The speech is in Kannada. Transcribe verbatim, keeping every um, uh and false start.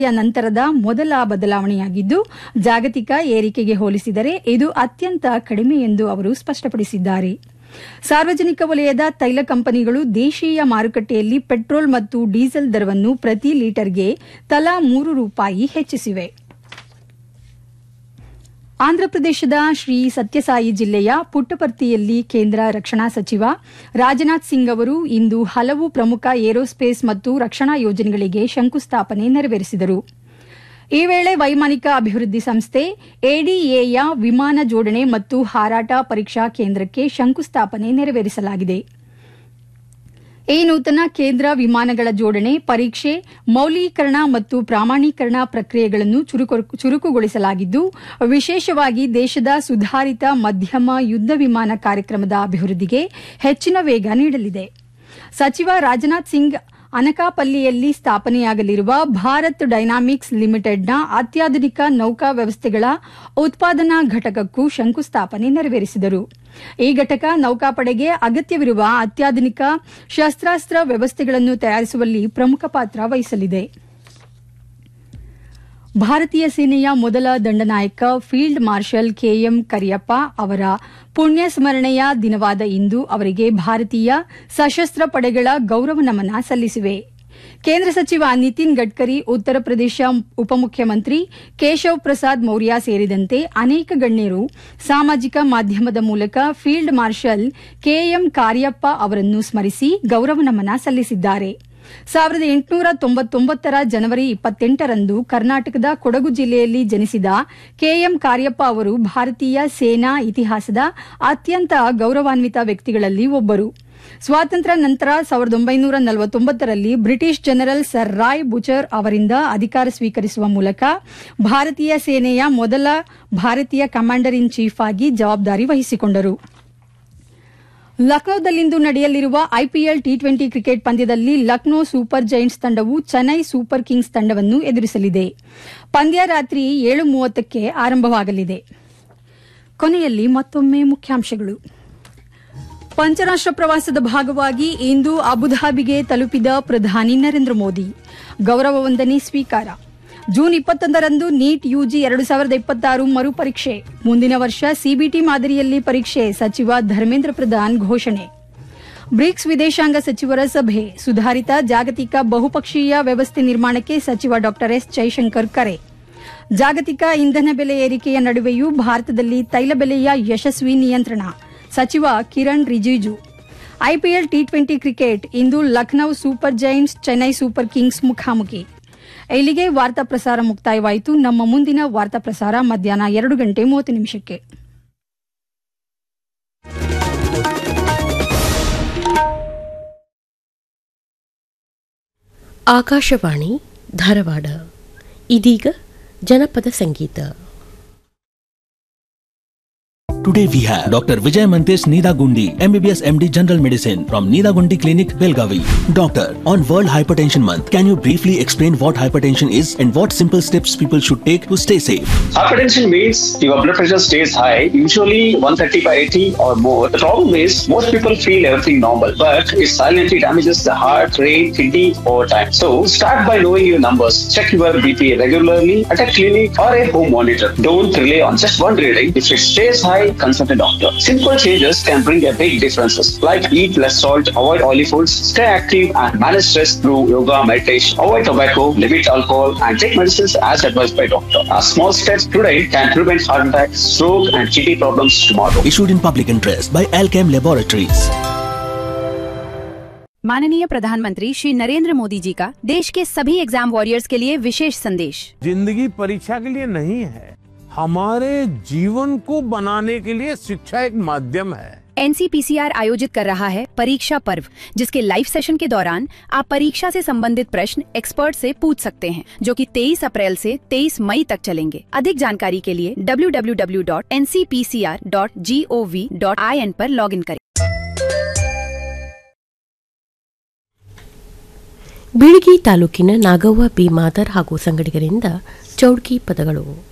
ನಂತರದ ಮೊದಲ ಬದಲಾವಣೆಯಾಗಿದ್ದು ಜಾಗತಿಕ ಏರಿಕೆಗೆ ಹೋಲಿಸಿದರೆ ಇದು ಅತ್ಯಂತ ಕಡಿಮೆ ಎಂದು ಅವರು ಸ್ಪಷ್ಟಪಡಿಸಿದ್ದಾರೆ. ಸಾರ್ವಜನಿಕ ವಲಯದ ತೈಲ ಕಂಪನಿಗಳು ದೇಶೀಯ ಮಾರುಕಟ್ಟೆಯಲ್ಲಿ ಪೆಟ್ರೋಲ್ ಮತ್ತು ಡೀಸೆಲ್ ದರವನ್ನು ಪ್ರತಿ ಲೀಟರ್ಗೆ ತಲಾ ಮೂರು ರೂಪಾಯಿ ಹೆಚ್ಚಿಸಿವೆ. ಆಂಧ್ರಪ್ರದೇಶದ ಶ್ರೀ ಸತ್ಯಸಾಯಿ ಜಿಲ್ಲೆಯ ಪುಟ್ಟಪರ್ತಿಯಲ್ಲಿ ಕೇಂದ್ರ ರಕ್ಷಣಾ ಸಚಿವ ರಾಜನಾಥ್ ಸಿಂಗ್ ಅವರು ಇಂದು ಹಲವು ಪ್ರಮುಖ ಏರೋಸ್ಪೇಸ್ ಮತ್ತು ರಕ್ಷಣಾ ಯೋಜನೆಗಳಿಗೆ ಶಂಕುಸ್ಥಾಪನೆ ನೆರವೇರಿಸಿದರು. ಈ ವೇಳೆ ವೈಮಾನಿಕ ಅಭಿವೃದ್ಧಿ ಸಂಸ್ಥೆ ಎಡಿಎಯ ವಿಮಾನ ಜೋಡಣೆ ಮತ್ತು ಹಾರಾಟ ಪರೀಕ್ಷಾ ಕೇಂದ್ರಕ್ಕೆ ಶಂಕುಸ್ಥಾಪನೆ ನೆರವೇರಿಸಲಾಗಿದೆ. ಈ ನೂತನ ಕೇಂದ್ರ ವಿಮಾನಗಳ ಜೋಡಣೆ, ಪರೀಕ್ಷೆ, ಮೌಲ್ಯೀಕರಣ ಮತ್ತು ಪ್ರಮಾಣೀಕರಣ ಪ್ರಕ್ರಿಯೆಗಳನ್ನು ಚುರುಕುಗೊಳಿಸಲಾಗಿದ್ದು, ವಿಶೇಷವಾಗಿ ದೇಶದ ಸುಧಾರಿತ ಮಧ್ಯಮ ಯುದ್ಧ ವಿಮಾನ ಕಾರ್ಯಕ್ರಮದ ಅಭಿವೃದ್ಧಿಗೆ ಹೆಚ್ಚಿನ ವೇಗ ನೀಡಲಿದೆ. ಸಚಿವ ರಾಜನಾಥ್ ಸಿಂಗ್ ಅನಕಾಪಲ್ಲಿಯಲ್ಲಿ ಸ್ಥಾಪನೆಯಾಗಲಿರುವ ಭಾರತ್ ಡೈನಾಮಿಕ್ಸ್ ಲಿಮಿಟೆಡ್ನ ಅತ್ಯಾಧುನಿಕ ನೌಕಾ ವ್ಯವಸ್ಥೆಗಳ ಉತ್ಪಾದನಾ ಘಟಕಕ್ಕೂ ಶಂಕುಸ್ಥಾಪನೆ ನೆರವೇರಿಸಿದರು. ಈ ಘಟಕ ನೌಕಾಪಡೆಗೆ ಅಗತ್ಯವಿರುವ ಅತ್ಯಾಧುನಿಕ ಶಸ್ತ್ರಾಸ್ತ್ರ ವ್ಯವಸ್ಥೆಗಳನ್ನು ತಯಾರಿಸುವಲ್ಲಿ ಪ್ರಮುಖ ಪಾತ್ರ ವಹಿಸಲಿದೆ. ಭಾರತೀಯ ಸೇನೆಯ ಮೊದಲ ದಂಡನಾಯಕ ಫೀಲ್ಡ್ ಮಾರ್ಷಲ್ ಕೆಎಂ ಕರಿಯಪ್ಪ ಅವರ ಪುಣ್ಯ ಸ್ಮರಣೆಯ ದಿನವಾದ ಇಂದು ಅವರಿಗೆ ಭಾರತೀಯ ಸಶಸ್ತ್ರ ಪಡೆಗಳ ಗೌರವ ನಮನ ಸಲ್ಲಿಸಿವೆ. ಕೇಂದ್ರ ಸಚಿವ ನಿತಿನ್ ಗಡ್ಕರಿ, ಉತ್ತರ ಪ್ರದೇಶ ಉಪಮುಖ್ಯಮಂತ್ರಿ ಕೇಶವ್ ಪ್ರಸಾದ್ ಮೌರ್ಯ ಸೇರಿದಂತೆ ಅನೇಕ ಗಣ್ಯರು ಸಾಮಾಜಿಕ ಮಾಧ್ಯಮದ ಮೂಲಕ ಫೀಲ್ಡ್ ಮಾರ್ಷಲ್ ಕೆಎಂ ಕಾರ್ಯಪ್ಪ ಅವರನ್ನು ಸ್ಮರಿಸಿ ಗೌರವ ನಮನ ಸಲ್ಲಿಸಿದ್ದಾರೆ. ಸಾವಿರದ ಎಂಟುನೂರ ತೊಂಬತ್ತೊಂಬತ್ತರ ಜನವರಿ ಇಪ್ಪತ್ತೆಂಟರಂದು ಕರ್ನಾಟಕದ ಕೊಡಗು ಜಿಲ್ಲೆಯಲ್ಲಿ ಜನಿಸಿದ ಕೆಎಂ ಕಾರ್ಯಪ್ಪ ಅವರು ಭಾರತೀಯ ಸೇನಾ ಇತಿಹಾಸದ ಅತ್ಯಂತ ಗೌರವಾನ್ವಿತ ವ್ಯಕ್ತಿಗಳಲ್ಲಿ ಒಬ್ಬರು. ಸ್ವಾತಂತ್ರ್ಯ ನಂತರ ಸಾವಿರದ ಒಂಬೈನೂರ ನಲವತ್ತೊಂಬತ್ತರಲ್ಲಿ British general sir Roy butcher ಅವರಿಂದ ಅಧಿಕಾರ ಸ್ವೀಕರಿಸುವ ಮೂಲಕ ಭಾರತೀಯ ಸೇನೆಯ ಮೊದಲ ಭಾರತೀಯ ಕಮಾಂಡರ್ ಇನ್ ಚೀಫ್ ಆಗಿ ಜವಾಬ್ದಾರಿ ವಹಿಸಿಕೊಂಡರು. ಲಕ್ನೋದಲ್ಲಿಂದು ನಡೆಯಲಿರುವ ಐಪಿಎಲ್ ಟಿ ಟ್ವೆಂಟಿ ಕ್ರಿಕೆಟ್ ಪಂದ್ಯದಲ್ಲಿ ಲಕ್ನೋ ಸೂಪರ್ ಜೈಂಟ್ಸ್ ತಂಡವು ಚೆನ್ನೈ ಸೂಪರ್ ಕಿಂಗ್ಸ್ ತಂಡವನ್ನು ಎದುರಿಸಲಿದೆ. ಪಂದ್ಯ ರಾತ್ರಿ ಏಳು ಮೂವತ್ತಕ್ಕೆ ಆರಂಭವಾಗಲಿದೆ. ಕೊನೆಯಲ್ಲಿ ಮತ್ತೊಮ್ಮೆ ಮುಖ್ಯಾಂಶಗಳು. ಪಂಚರಾಷ್ಟ್ರ ಪ್ರವಾಸದ ಭಾಗವಾಗಿ ಇಂದು ಅಬುಧಾಬಿಗೆ ತಲುಪಿದ ಪ್ರಧಾನಿ ನರೇಂದ್ರ ಮೋದಿ. ಗೌರವ ವಂದನೆ ಸ್ವೀಕಾರ. ಜೂನ್ ಇಪ್ಪತ್ತೊಂದರಂದು ನೀಟ್ ಯುಜಿ ಎರಡು ಸಾವಿರದ ಇಪ್ಪತ್ತಾರು ಮರುಪರೀಕ್ಷೆ. ಮುಂದಿನ ವರ್ಷ ಸಿಬಿಟಿ ಮಾದರಿಯಲ್ಲಿ ಪರೀಕ್ಷೆ. ಸಚಿವ ಧರ್ಮೇಂದ್ರ ಪ್ರಧಾನ್ ಘೋಷಣೆ. ಬ್ರಿಕ್ಸ್ ವಿದೇಶಾಂಗ ಸಚಿವರ ಸಭೆ. ಸುಧಾರಿತ ಜಾಗತಿಕ ಬಹುಪಕ್ಷೀಯ ವ್ಯವಸ್ಥೆ ನಿರ್ಮಾಣಕ್ಕೆ ಸಚಿವ ಡಾ ಎಸ್ ಜೈಶಂಕರ್ ಕರೆ. ಜಾಗತಿಕ ಇಂಧನ ಬೆಲೆ ಏರಿಕೆಯ ನಡುವೆಯೂ ಭಾರತದಲ್ಲಿ ತೈಲ ಬೆಲೆಯ ಯಶಸ್ವಿ ನಿಯಂತ್ರಣ. ಸಚಿವ Kiran Rijiju. IPL T twenty cricket ಇಂದು Lucknow super Giants Chennai super Kings ಮುಖಾಮುಖಿ. ಇಲ್ಲಿಗೆ ವಾರ್ತಾ ಪ್ರಸಾರ ಮುಕ್ತಾಯವಾಯಿತು. ನಮ್ಮ ಮುಂದಿನ ವಾರ್ತಾ ಪ್ರಸಾರ ಮಧ್ಯಾಹ್ನ ಎರಡು ಗಂಟೆ ಮೂವತ್ತು ನಿಮಿಷಕ್ಕೆ. ಆಕಾಶವಾಣಿ ಧಾರವಾಡ. ಇದೀಗ ಜನಪದ ಸಂಗೀತ. Today we have Doctor Vijay Mantesh Needagundi, M B B S M D General Medicine from Needagundi Clinic, Belgavi. Doctor, on World Hypertension Month, can you briefly explain what hypertension is and what simple steps people should take to stay safe? Hypertension means your blood pressure stays high, usually one thirty by eighty or more. The problem is most people feel everything normal, but it silently damages the heart rate, kidney over time. So start by knowing your numbers. Check your B P regularly at a clinic or a home monitor. Don't rely on just one reading. If it stays high, consult a doctor. Simple changes can bring a big differences, like eat less salt, avoid oily foods, stay active and manage stress through yoga, meditation, avoid tobacco, limit alcohol and take medicines as advised by doctor. A small steps today can prevent heart attack, stroke and kidney problems tomorrow. Issued in public interest by Alchem Laboratories. माननीय प्रधानमंत्री श्री नरेंद्र मोदी जी का देश के सभी एग्जाम वॉरियर्स के लिए विशेष संदेश। जिंदगी परीक्षा के लिए नहीं है, हमारे जीवन को बनाने के लिए शिक्षा एक माध्यम है। एनसीपीसीआर आयोजित कर रहा है परीक्षा पर्व, जिसके लाइव सेशन के दौरान आप परीक्षा से संबंधित प्रश्न एक्सपर्ट से पूछ सकते हैं, जो कि तेईस अप्रैल से तेईस मई तक चलेंगे। अधिक जानकारी के लिए W W W dot N C P C R dot G O V dot I N पर लॉग इन करें। ಬೀಳಗಿ ತಾಲೂಕಿನ ನಾಗವ್ವ ಬಿ ಮಾದರ್ ಹಾಗೂ ಸಂಗಡಿಗರಿಂದ ಚೌಡ್ಕಿ ಪದಗಳು.